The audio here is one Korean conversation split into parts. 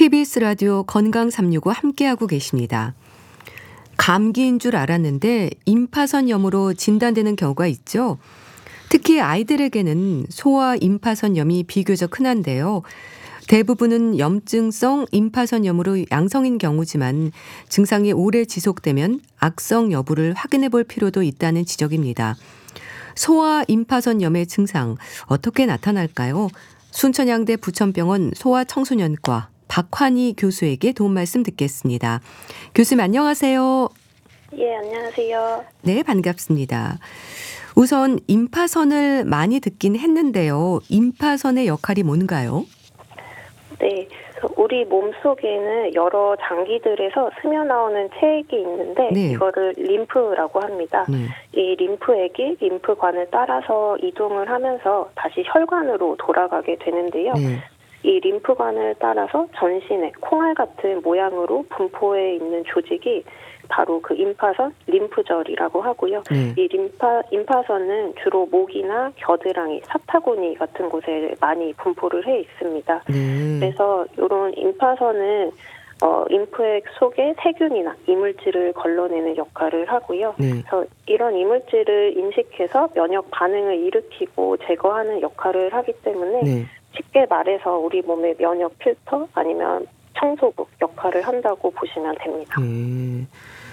KBS 라디오 건강 365 함께하고 계십니다. 감기인 줄 알았는데 임파선염으로 진단되는 경우가 있죠. 특히 아이들에게는 소아 임파선염이 비교적 흔한데요. 대부분은 염증성 임파선염으로 양성인 경우지만 증상이 오래 지속되면 악성 여부를 확인해 볼 필요도 있다는 지적입니다. 소아 임파선염의 증상 어떻게 나타날까요? 순천향대 부천병원 소아청소년과 박환희 교수에게 도움 말씀 듣겠습니다. 교수님 안녕하세요. 예, 안녕하세요. 네, 반갑습니다. 우선 임파선을 많이 듣긴 했는데요. 임파선의 역할이 뭔가요? 네, 우리 몸속에는 여러 장기들에서 스며나오는 체액이 있는데 네. 이거를 림프라고 합니다. 네. 이 림프액이 림프관을 따라서 이동을 하면서 다시 혈관으로 돌아가게 되는데요. 네. 이 림프관을 따라서 전신에 콩알 같은 모양으로 분포해 있는 조직이 바로 그 임파선, 림프절이라고 하고요. 네. 이 임파선은 주로 목이나 겨드랑이, 사타구니 같은 곳에 많이 분포를 해 있습니다. 네. 그래서 이런 임파선은 림프액 속에 세균이나 이물질을 걸러내는 역할을 하고요. 네. 그래서 이런 이물질을 인식해서 면역 반응을 일으키고 제거하는 역할을 하기 때문에 네. 쉽게 말해서 우리 몸의 면역 필터 아니면 청소부 역할을 한다고 보시면 됩니다. 네.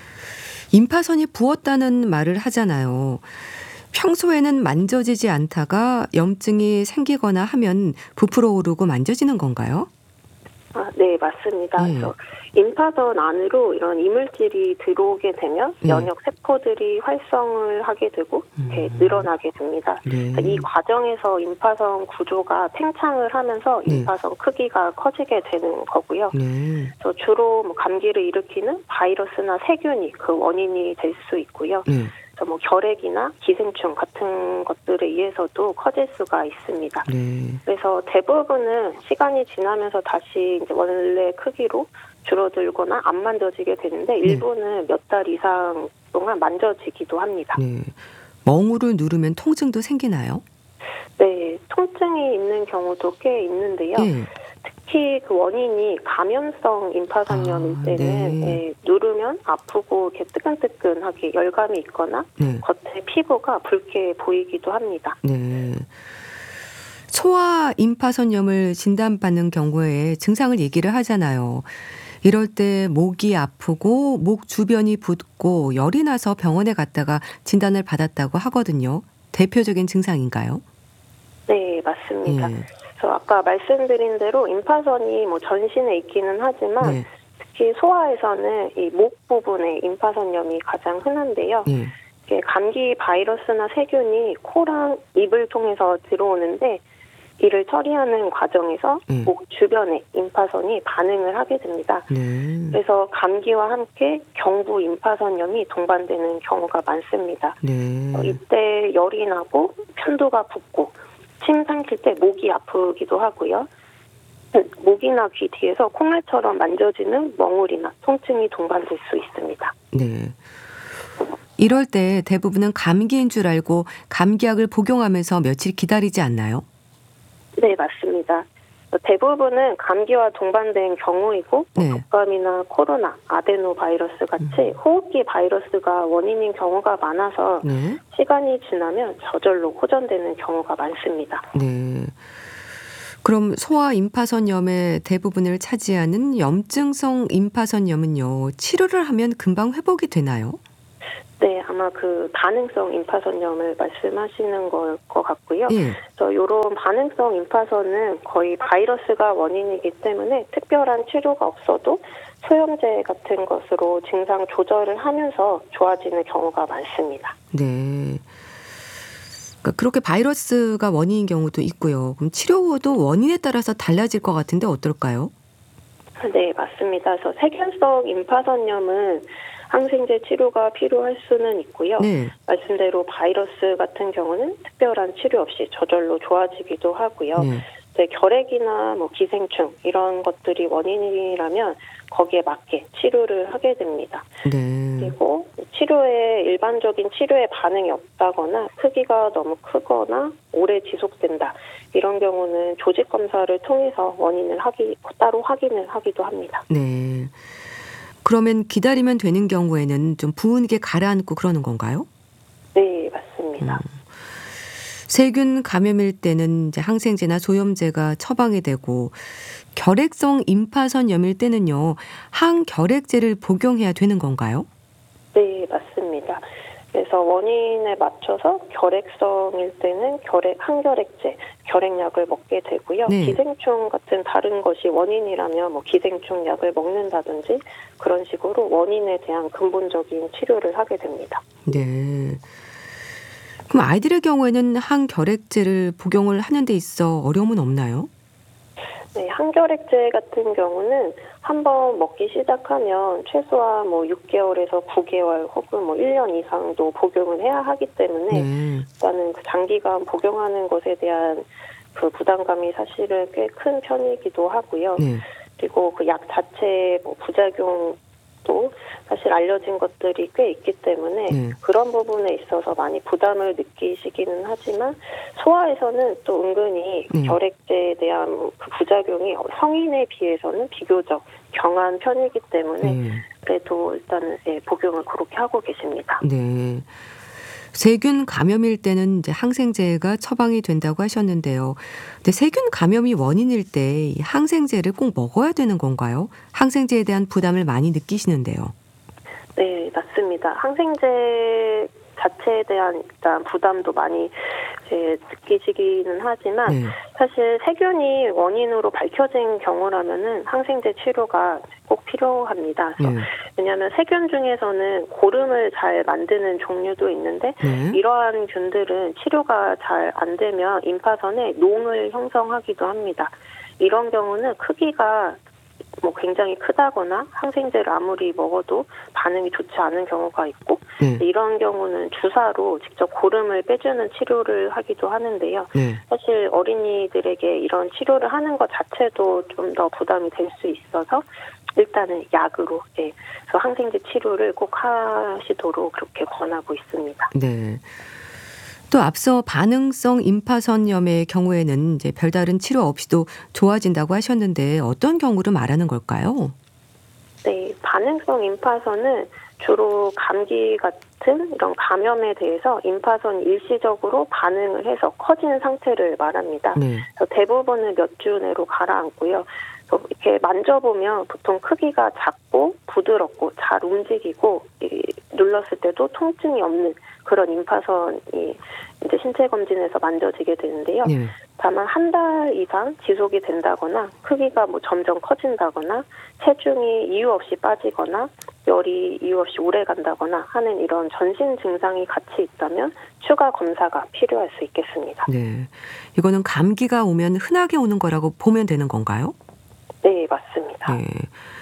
임파선이 부었다는 말을 하잖아요. 평소에는 만져지지 않다가 염증이 생기거나 하면 부풀어 오르고 만져지는 건가요? 네, 맞습니다. 네. 그래서 임파선 안으로 이런 이물질이 들어오게 되면 면역 세포들이 활성을 하게 되고 이렇게 늘어나게 됩니다. 네. 이 과정에서 임파선 구조가 팽창을 하면서 네. 임파선 크기가 커지게 되는 거고요. 네. 그래서 주로 감기를 일으키는 바이러스나 세균이 그 원인이 될 수 있고요. 네. 그래서 결핵이나 기생충 같은 것들에 의해서도 커질 수가 있습니다. 네. 그래서 대부분은 시간이 지나면서 다시 이제 원래 크기로 줄어들거나 안 만져지게 되는데 일부는 몇 달 이상 동안 만져지기도 합니다. 네. 멍울을 누르면 통증도 생기나요? 네, 통증이 있는 경우도 꽤 있는데요. 네. 특히 그 원인이 감염성 임파선염일 때는 네. 누르면 아프고 이렇게 뜨끈뜨끈하게 열감이 있거나 네. 겉에 피부가 붉게 보이기도 합니다. 네. 소아 임파선염을 진단받는 경우에 증상을 얘기를 하잖아요. 이럴 때 목이 아프고 목 주변이 붓고 열이 나서 병원에 갔다가 진단을 받았다고 하거든요. 대표적인 증상인가요? 네, 맞습니다. 네. 그래서 아까 말씀드린 대로 임파선이 전신에 있기는 하지만 네. 특히 소아에서는 이 목 부분에 임파선염이 가장 흔한데요. 네. 이게 감기 바이러스나 세균이 코랑 입을 통해서 들어오는데 이를 처리하는 과정에서 목 주변에 임파선이 반응을 하게 됩니다. 네. 그래서 감기와 함께 경부 임파선염이 동반되는 경우가 많습니다. 네. 이때 열이 나고 편도가 붓고 침 삼킬 때 목이 아프기도 하고요. 목이나 귀 뒤에서 콩알처럼 만져지는 멍울이나 통증이 동반될 수 있습니다. 네. 이럴 때 대부분은 감기인 줄 알고 감기약을 복용하면서 며칠 기다리지 않나요? 네, 맞습니다. 대부분은 감기와 동반된 경우이고 네. 독감이나 코로나, 아데노 바이러스 같이 호흡기 바이러스가 원인인 경우가 많아서 네. 시간이 지나면 저절로 호전되는 경우가 많습니다. 네. 그럼 소아 임파선염의 대부분을 차지하는 염증성 임파선염은요, 치료를 하면 금방 회복이 되나요? 네, 아마 그 반응성 임파선염을 말씀하시는 것 같고요. 예. 그래서 이런 반응성 임파선은 거의 바이러스가 원인이기 때문에 특별한 치료가 없어도 소염제 같은 것으로 증상 조절을 하면서 좋아지는 경우가 많습니다. 네. 그러니까 그렇게 바이러스가 원인인 경우도 있고요. 그럼 치료도 원인에 따라서 달라질 것 같은데 어떨까요? 네, 맞습니다. 그래서 세균성 임파선염은 항생제 치료가 필요할 수는 있고요. 네. 말씀대로 바이러스 같은 경우는 특별한 치료 없이 저절로 좋아지기도 하고요. 네. 네, 결핵이나 기생충 이런 것들이 원인이라면 거기에 맞게 치료를 하게 됩니다. 네. 그리고 치료에 일반적인 치료에 반응이 없다거나 크기가 너무 크거나 오래 지속된다. 이런 경우는 조직 검사를 통해서 원인을 따로 확인을 하기도 합니다. 네. 그러면 기다리면 되는 경우에는 좀 부은 게 가라앉고 그러는 건가요? 네, 맞습니다. 세균 감염일 때는 이제 항생제나 조염제가 처방이 되고 결핵성 임파선염일 때는요. 항결핵제를 복용해야 되는 건가요? 네, 맞습니다. 그래서 원인에 맞춰서 결핵성일 때는 항결핵제, 결핵약을 먹게 되고요. 네. 기생충 같은 다른 것이 원인이라면 뭐 기생충 약을 먹는다든지 그런 식으로 원인에 대한 근본적인 치료를 하게 됩니다. 네. 그럼 아이들의 경우에는 항결핵제를 복용을 하는 데 있어 어려움은 없나요? 네, 항결핵제 같은 경우는 한번 먹기 시작하면 최소한 뭐 6개월에서 9개월 혹은 뭐 1년 이상도 복용을 해야 하기 때문에 네. 일단은 그 장기간 복용하는 것에 대한 그 부담감이 사실은 꽤 큰 편이기도 하고요. 네. 그리고 그 약 자체의 뭐 부작용도 사실 알려진 것들이 꽤 있기 때문에 네. 그런 부분에 있어서 많이 부담을 느끼시기는 하지만 소아에서는 또 은근히 네. 결핵제에 대한 그 부작용이 성인에 비해서는 비교적 경한 편이기 때문에 네. 그래도 일단은 복용을 그렇게 하고 계십니다. 네. 세균 감염일 때는 이제 항생제가 처방이 된다고 하셨는데요. 근데 세균 감염이 원인일 때 이 항생제를 꼭 먹어야 되는 건가요? 항생제에 대한 부담을 많이 느끼시는데요. 네, 맞습니다. 항생제 자체에 대한 일단 부담도 많이 느끼시기는 하지만 네. 사실 세균이 원인으로 밝혀진 경우라면은 항생제 치료가 꼭 필요합니다. 그래서 네. 왜냐하면 세균 중에서는 고름을 잘 만드는 종류도 있는데 네. 이러한 균들은 치료가 잘 안 되면 임파선에 농을 형성하기도 합니다. 이런 경우는 크기가 뭐 굉장히 크다거나 항생제를 아무리 먹어도 반응이 좋지 않은 경우가 있고 네. 이런 경우는 주사로 직접 고름을 빼주는 치료를 하기도 하는데요. 네. 사실 어린이들에게 이런 치료를 하는 것 자체도 좀 더 부담이 될 수 있어서 일단은 약으로 그래서 항생제 치료를 꼭 하시도록 그렇게 권하고 있습니다. 네. 또 앞서 반응성 임파선염의 경우에는 이제 별다른 치료 없이도 좋아진다고 하셨는데 어떤 경우를 말하는 걸까요? 네, 반응성 임파선은 주로 감기 같은 이런 감염에 대해서 임파선이 일시적으로 반응을 해서 커진 상태를 말합니다. 네. 그래서 대부분은 몇 주 내로 가라앉고요. 이렇게 만져보면 보통 크기가 작고 부드럽고 잘 움직이고 눌렀을 때도 통증이 없는 그런 임파선이 이제 신체 검진에서 만져지게 되는데요. 네. 다만 한 달 이상 지속이 된다거나 크기가 뭐 점점 커진다거나 체중이 이유 없이 빠지거나 열이 이유 없이 오래 간다거나 하는 이런 전신 증상이 같이 있다면 추가 검사가 필요할 수 있겠습니다. 네. 이거는 감기가 오면 흔하게 오는 거라고 보면 되는 건가요? 네, 맞습니다. 네.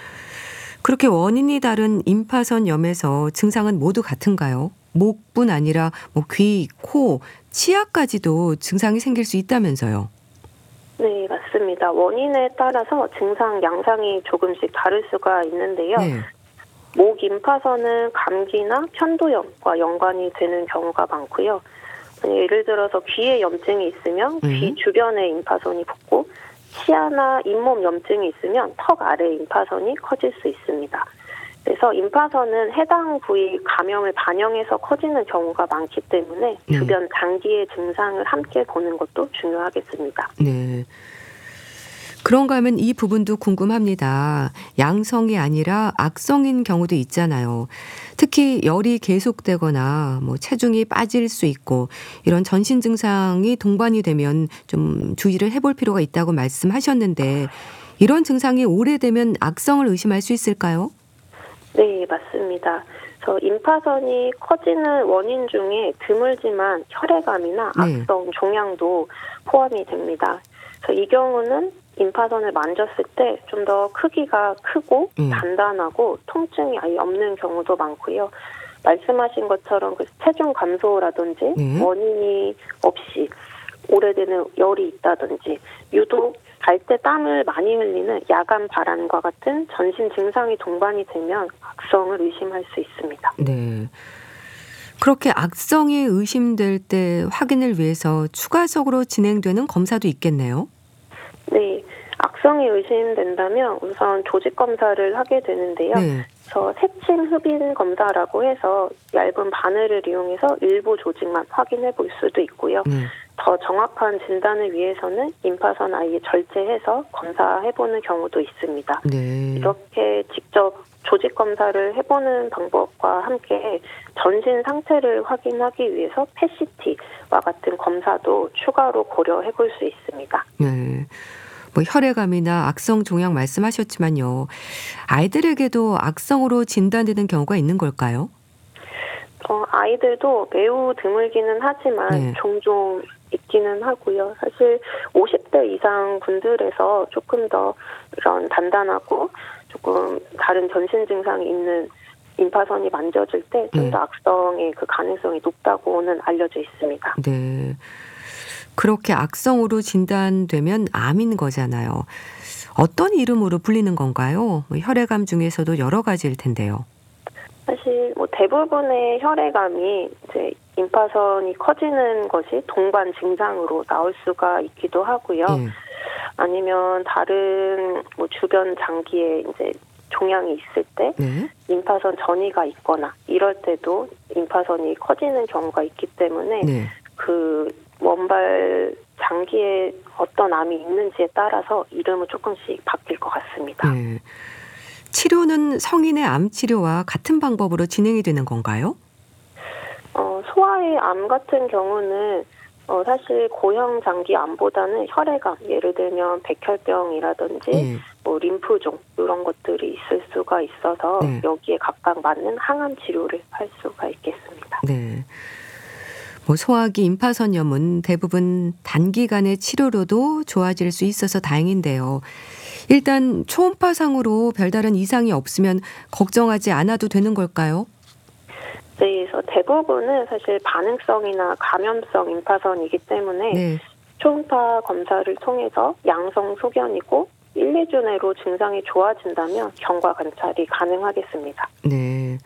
그렇게 원인이 다른 임파선염에서 증상은 모두 같은가요? 목뿐 아니라 뭐 귀, 코, 치아까지도 증상이 생길 수 있다면서요? 네, 맞습니다. 원인에 따라서 증상 양상이 조금씩 다를 수가 있는데요. 네. 목 임파선은 감기나 편도염과 연관이 되는 경우가 많고요. 예를 들어서 귀에 염증이 있으면 귀 주변에 임파선이 붓고 치아나 잇몸 염증이 있으면 턱 아래 임파선이 커질 수 있습니다. 그래서 임파선은 해당 부위 감염을 반영해서 커지는 경우가 많기 때문에 주변 장기의 증상을 함께 보는 것도 중요하겠습니다. 네. 그런가 하면 이 부분도 궁금합니다. 양성이 아니라 악성인 경우도 있잖아요. 특히 열이 계속되거나 뭐 체중이 빠질 수 있고 이런 전신 증상이 동반이 되면 좀 주의를 해볼 필요가 있다고 말씀하셨는데 이런 증상이 오래되면 악성을 의심할 수 있을까요? 네, 맞습니다. 그래서 임파선이 커지는 원인 중에 드물지만 혈액암이나 악성 종양도 포함이 됩니다. 그래서 이 경우는 임파선을 만졌을 때 좀 더 크기가 크고 단단하고 통증이 아예 없는 경우도 많고요. 말씀하신 것처럼 그 체중 감소라든지 원인이 없이 오래되는 열이 있다든지 유독 갈 때 땀을 많이 흘리는 야간 발한과 같은 전신 증상이 동반이 되면 악성을 의심할 수 있습니다. 네. 그렇게 악성이 의심될 때 확인을 위해서 추가적으로 진행되는 검사도 있겠네요. 네, 악성이 의심된다면 우선 조직 검사를 하게 되는데요. 네. 저 세침 흡인 검사라고 해서 얇은 바늘을 이용해서 일부 조직만 확인해 볼 수도 있고요. 네. 더 정확한 진단을 위해서는 임파선 아예 절제해서 검사해보는 경우도 있습니다. 네. 이렇게 직접 조직 검사를 해보는 방법과 함께 전신 상태를 확인하기 위해서 PET-CT와 같은 검사도 추가로 고려해볼 수 있습니다. 네. 뭐 혈액암이나 악성 종양 말씀하셨지만요. 아이들에게도 악성으로 진단되는 경우가 있는 걸까요? 아이들도 매우 드물기는 하지만 네. 종종 있기는 하고요. 사실 50대 이상 분들에서 조금 더 이런 단단하고 조금 다른 전신 증상이 있는 임파선이 만져질 때 좀 더 악성의 그 가능성이 높다고는 알려져 있습니다. 네. 그렇게 악성으로 진단되면 암인 거잖아요. 어떤 이름으로 불리는 건가요? 뭐 혈액암 중에서도 여러 가지일 텐데요. 사실 뭐 대부분의 혈액암이 이제 임파선이 커지는 것이 동반 증상으로 나올 수가 있기도 하고요. 예. 아니면 다른 뭐 주변 장기에 이제 종양이 있을 때 네. 임파선 전이가 있거나 이럴 때도 임파선이 커지는 경우가 있기 때문에 네. 그 원발 장기에 어떤 암이 있는지에 따라서 이름은 조금씩 바뀔 것 같습니다. 네. 치료는 성인의 암 치료와 같은 방법으로 진행이 되는 건가요? 소아의 암 같은 경우는 사실 고형 장기 암보다는 혈액암, 예를 들면 백혈병이라든지 예. 뭐 림프종 이런 것들이 있을 수가 있어서 네. 여기에 각각 맞는 항암 치료를 할 수가 있겠습니다. 네. 뭐 소화기 임파선염은 대부분 단기간의 치료로도 좋아질 수 있어서 다행인데요. 일단 초음파상으로 별다른 이상이 없으면 걱정하지 않아도 되는 걸까요? 네, 그래서 대부분은 사실 반응성이나 감염성 임파선이기 때문에 네. 초음파 검사를 통해서 양성 소견이고 1, 2주 내로 증상이 좋아진다면 경과 관찰이 가능하겠습니다. 네.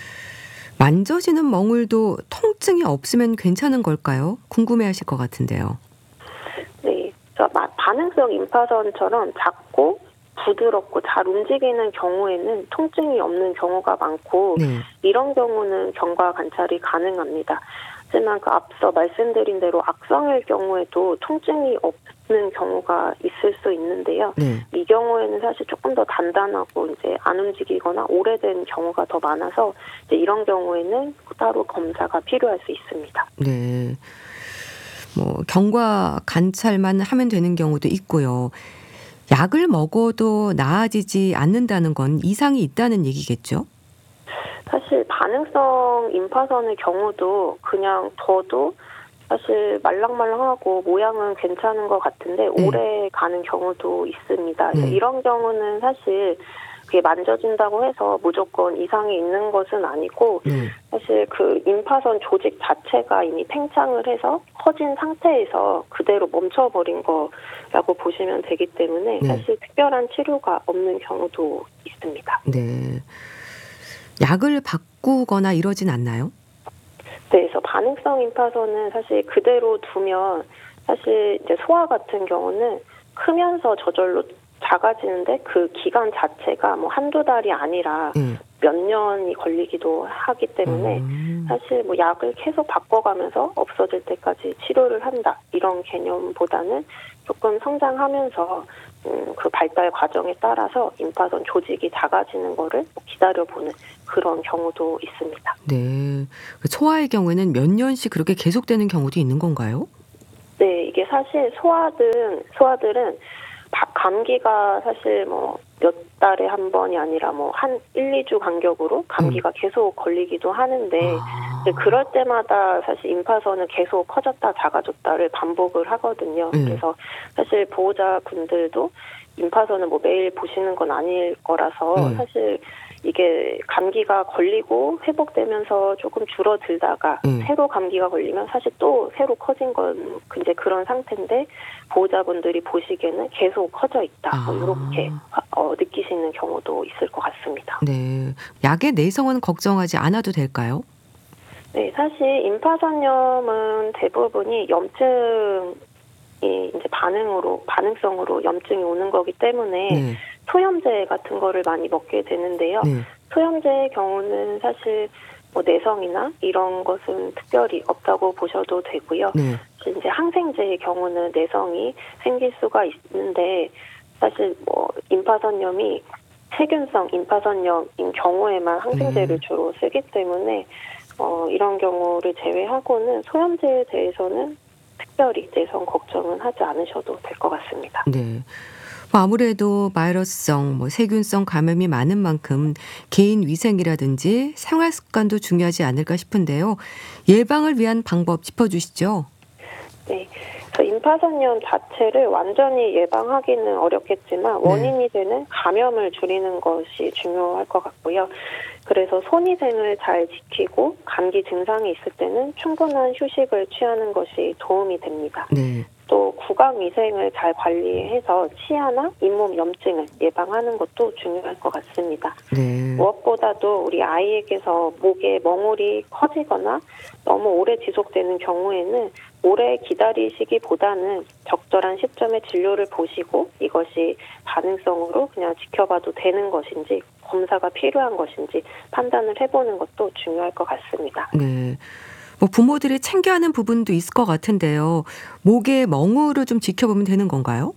만져지는 멍울도 통증이 없으면 괜찮은 걸까요? 궁금해하실 것 같은데요. 네, 반응성 임파선처럼 작고 부드럽고 잘 움직이는 경우에는 통증이 없는 경우가 많고 네. 이런 경우는 경과 관찰이 가능합니다. 하지만 그 앞서 말씀드린 대로 악성일 경우에도 통증이 없는 경우가 있을 수 있는데요. 네. 이 경우에는 사실 조금 더 단단하고 이제 안 움직이거나 오래된 경우가 더 많아서 이제 이런 경우에는 따로 검사가 필요할 수 있습니다. 네. 뭐 경과 관찰만 하면 되는 경우도 있고요. 약을 먹어도 나아지지 않는다는 건 이상이 있다는 얘기겠죠? 사실 반응성 임파선의 경우도 그냥 둬도 사실 말랑말랑하고 모양은 괜찮은 것 같은데 오래 가는 경우도 있습니다. 네. 이런 경우는 사실 그게 만져진다고 해서 무조건 이상이 있는 것은 아니고 네. 사실 그 임파선 조직 자체가 이미 팽창을 해서 커진 상태에서 그대로 멈춰버린 거라고 보시면 되기 때문에 네. 사실 특별한 치료가 없는 경우도 있습니다. 네. 약을 바꾸거나 이러진 않나요? 네, 그래서 반응성 임파선은 사실 그대로 두면 사실 이제 소아 같은 경우는 크면서 저절로 작아지는데 그 기간 자체가 뭐 한두 달이 아니라 네. 몇 년이 걸리기도 하기 때문에 사실 뭐 약을 계속 바꿔가면서 없어질 때까지 치료를 한다 이런 개념보다는 조금 성장하면서 그 발달 과정에 따라서 임파선 조직이 작아지는 거를 기다려보는 그런 경우도 있습니다. 네. 소아의 경우에는 몇 년씩 그렇게 계속되는 경우도 있는 건가요? 네, 이게 사실 소아들은 감기가 사실 뭐 몇 달에 한 번이 아니라 뭐 한 1, 2주 간격으로 감기가 계속 걸리기도 하는데 이제 그럴 때마다 사실 임파선은 계속 커졌다 작아졌다를 반복을 하거든요. 그래서 사실 보호자분들도 임파선을 뭐 매일 보시는 건 아닐 거라서 사실 이게 감기가 걸리고 회복되면서 조금 줄어들다가 새로 감기가 걸리면 사실 또 새로 커진 건 이제 그런 상태인데 보호자분들이 보시기에는 계속 커져 있다. 이렇게 느끼시는 경우도 있을 것 같습니다. 네. 약의 내성은 걱정하지 않아도 될까요? 네, 사실 임파선염은 대부분이 염증이 이제 반응성으로 염증이 오는 거기 때문에 네. 소염제 같은 거를 많이 먹게 되는데요. 네. 소염제의 경우는 사실 뭐 내성이나 이런 것은 특별히 없다고 보셔도 되고요. 네. 이제 항생제의 경우는 내성이 생길 수가 있는데 사실 뭐 임파선염이 세균성 임파선염인 경우에만 항생제를 주로 쓰기 때문에 이런 경우를 제외하고는 소염제에 대해서는 특별히 내성 걱정은 하지 않으셔도 될 것 같습니다. 네. 뭐 아무래도 바이러스성, 세균성 감염이 많은 만큼 개인 위생이라든지 생활 습관도 중요하지 않을까 싶은데요. 예방을 위한 방법 짚어주시죠. 네. 임파선염 자체를 완전히 예방하기는 어렵겠지만 원인이 되는 감염을 줄이는 것이 중요할 것 같고요. 그래서 손위생을 잘 지키고 감기 증상이 있을 때는 충분한 휴식을 취하는 것이 도움이 됩니다. 네. 또 구강위생을 잘 관리해서 치아나 잇몸 염증을 예방하는 것도 중요할 것 같습니다. 네. 무엇보다도 우리 아이에게서 목에 멍울이 커지거나 너무 오래 지속되는 경우에는 오래 기다리시기보다는 적절한 시점에 진료를 보시고 이것이 반응성으로 그냥 지켜봐도 되는 것인지 검사가 필요한 것인지 판단을 해보는 것도 중요할 것 같습니다. 네. 부모들이 챙겨야 하는 부분도 있을 것 같은데요. 목의 멍울을 좀 지켜보면 되는 건가요?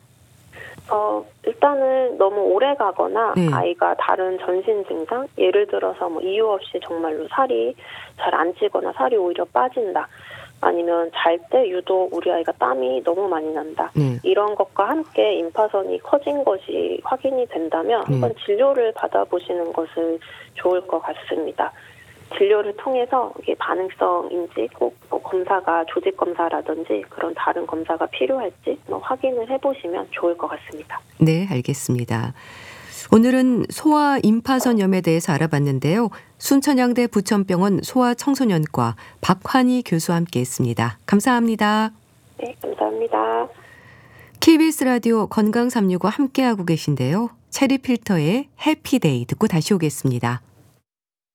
일단은 너무 오래 가거나 네. 아이가 다른 전신 증상, 예를 들어서 뭐 이유 없이 정말로 살이 잘 안 찌거나 살이 오히려 빠진다. 아니면 잘 때 유독 우리 아이가 땀이 너무 많이 난다. 네. 이런 것과 함께 임파선이 커진 것이 확인이 된다면 한번 진료를 받아보시는 것은 좋을 것 같습니다. 진료를 통해서 이게 반응성인지 꼭 검사가 조직 검사라든지 그런 다른 검사가 필요할지 확인을 해보시면 좋을 것 같습니다. 네, 알겠습니다. 오늘은 소아 임파선염에 대해서 알아봤는데요. 순천향대 부천병원 소아청소년과 박환희 교수와 함께했습니다. 감사합니다. 네, 감사합니다. KBS 라디오 건강365 함께하고 계신데요. 체리필터의 해피데이 듣고 다시 오겠습니다.